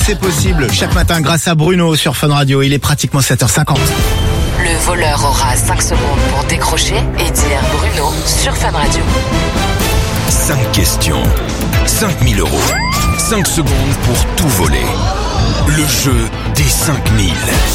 c'est possible. Chaque matin grâce à Bruno sur Fun Radio. Il est pratiquement 7h50. Le voleur aura 5 secondes pour décrocher et dire Bruno sur Fun Radio. 5 questions, 5 000 €, 5 secondes pour tout voler. Le jeu des 5 000.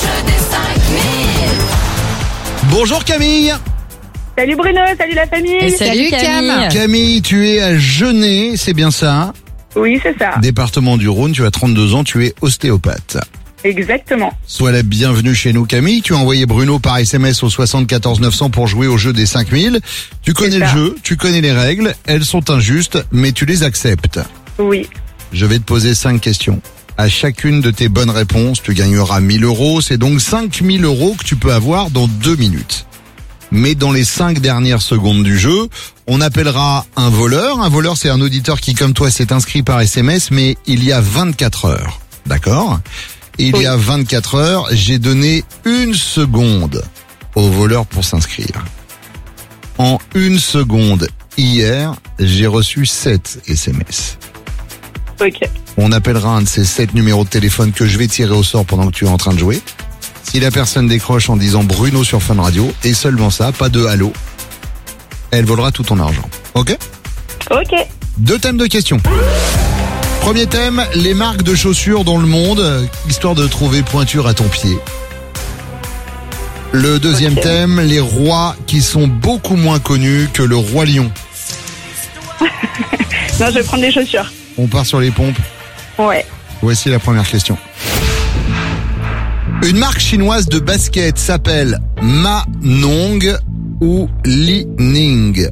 Bonjour Camille. Salut Bruno, salut la famille. Et salut Cam. Camille, tu es à Genêt, c'est bien ça? Oui, c'est ça. Département du Rhône, tu as 32 ans, tu es ostéopathe. Exactement. Sois la bienvenue chez nous Camille. Tu as envoyé Bruno par SMS au 74 900 pour jouer au jeu des 5000. Tu connais le jeu, tu connais les règles, elles sont injustes, mais tu les acceptes. Oui. Je vais te poser 5 questions. À chacune de tes bonnes réponses, tu gagneras 1 000 €. C'est donc 5 000 € que tu peux avoir dans 2 minutes. Mais dans les 5 dernières secondes du jeu, on appellera un voleur. Un voleur, c'est un auditeur qui, comme toi, s'est inscrit par SMS, mais il y a 24 heures. D'accord ? Il y a 24 heures, j'ai donné 1 seconde au voleur pour s'inscrire. En 1 seconde, hier, j'ai reçu 7 SMS. Ok. On appellera un de ces 7 numéros de téléphone que je vais tirer au sort pendant que tu es en train de jouer. Si la personne décroche en disant Bruno sur Fun Radio, et seulement ça, pas de allô, elle volera tout ton argent. Ok ? Ok. 2 thèmes de questions. Premier thème, les marques de chaussures dans le monde, histoire de trouver pointure à ton pied. Le deuxième thème, les rois qui sont beaucoup moins connus que le roi lion. Non, je vais prendre des chaussures. On part sur les pompes. Ouais. Voici la première question. Une marque chinoise de basket s'appelle Manong ou Li Ning?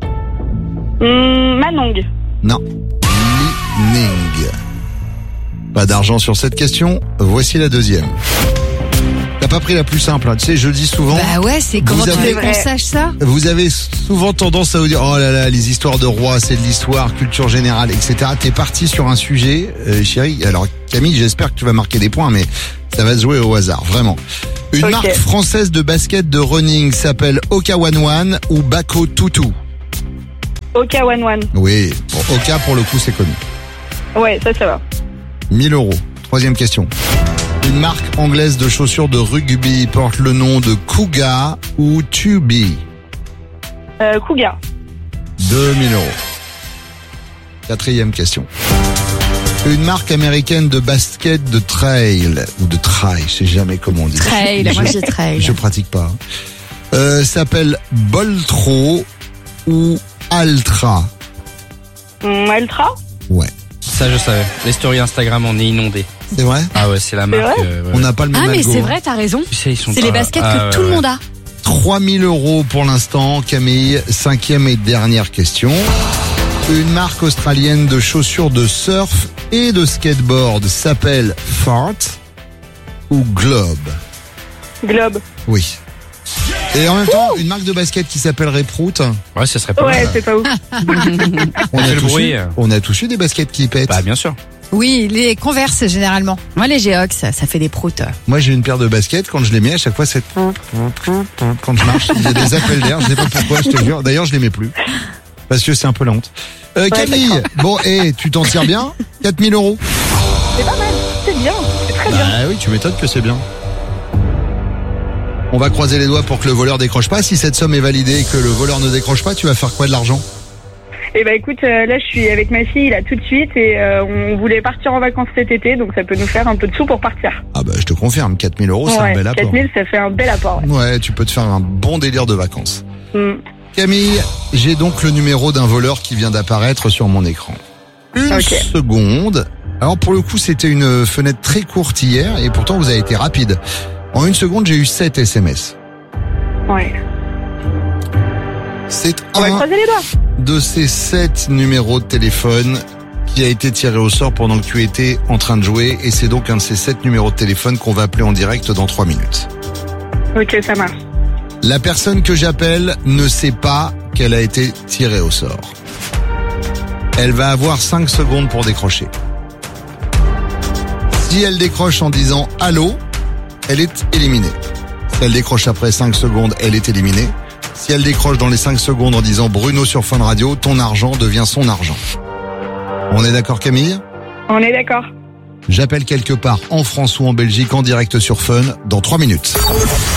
Manong. Non. Li Ning. Pas d'argent sur cette question. Voici la deuxième. T'as pas pris la plus simple, hein. Tu sais, je le dis souvent. Bah ouais, c'est comment tu avez- veux qu'on sache ça? Vous avez souvent tendance à vous dire, oh là là, les histoires de rois, c'est de l'histoire, culture générale, etc. T'es parti sur un sujet, chérie. Alors, Camille, j'espère que tu vas marquer des points, mais ça va se jouer au hasard, vraiment. Une Ok. marque française de basket de running s'appelle Okawanwan ou Bako Tutu. Oka One One. Oui, bon, Oka, pour le coup, c'est connu. Ouais, ça va. 1 000 €. Troisième question. Une marque anglaise de chaussures de rugby porte le nom de Cougar ou Tubi. Cougar. 2 000 €. Quatrième question. Une marque américaine de basket de trail, ou de trail, je sais jamais comment on dit. Trail, moi j'ai trail. Je pratique pas. S'appelle Boltro ou Altra. Ultra. Ouais. Ça, je savais. Les stories Instagram, on est inondés. C'est vrai? Ah ouais, c'est la marque. vrai On n'a pas le même Ah mais algo. c'est vrai, t'as raison. Tu sais, ils sont C'est les baskets que tout le monde a. 3 000 € pour l'instant, Camille. 5e et dernière question. Une marque australienne de chaussures de surf et de skateboard s'appelle Fart ou Globe? Globe. Oui. Et en même temps, une marque de basket qui s'appelle Reprout. Ouais, ça serait pas Ouais, mal. c'est pas ouf. On fait a, le tous bruit. on a tous eu des baskets qui pètent. Bah, bien sûr. Oui, les Converse généralement. Moi les Geox, ça fait des proutes. Moi, j'ai une paire de baskets. Quand je les mets, à chaque fois, c'est quand je marche, il y a des appels d'air. Je sais pas pourquoi, je te jure. D'ailleurs, je les mets plus parce que c'est un peu lente. Camille, bon, tu t'en tires bien? 4 000 €. C'est pas mal. C'est bien. C'est très bien. Bah oui, tu m'étonnes que c'est bien. On va croiser les doigts pour que le voleur décroche pas. Si cette somme est validée et que le voleur ne décroche pas, tu vas faire quoi de l'argent? Et bah écoute, là je suis avec ma fille là tout de suite et on voulait partir en vacances cet été, donc ça peut nous faire un peu de sous pour partir. Ah bah je te confirme, 4 000 €, c'est un bel apport. 4 000, ça fait un bel apport. Ouais. Ouais, tu peux te faire un bon délire de vacances. Mm. Camille, j'ai donc le numéro d'un voleur qui vient d'apparaître sur mon écran. Une Ok. seconde. Alors pour le coup, c'était une fenêtre très courte hier et pourtant vous avez été rapide. En 1 seconde, j'ai eu 7 SMS. Ouais. C'est On va un croiser les doigts. de ces 7 numéros de téléphone qui a été tiré au sort pendant que tu étais en train de jouer et c'est donc un de ces 7 numéros de téléphone qu'on va appeler en direct dans 3 minutes. Ok, ça marche. La personne que j'appelle ne sait pas qu'elle a été tirée au sort. Elle va avoir 5 secondes pour décrocher. Si elle décroche en disant « Allô », elle est éliminée. Si elle décroche après 5 secondes, elle est éliminée. Si elle décroche dans les 5 secondes en disant « Bruno sur Fun Radio », ton argent devient son argent. On est d'accord, Camille? On est d'accord. J'appelle quelque part en France ou en Belgique en direct sur Fun dans 3 minutes.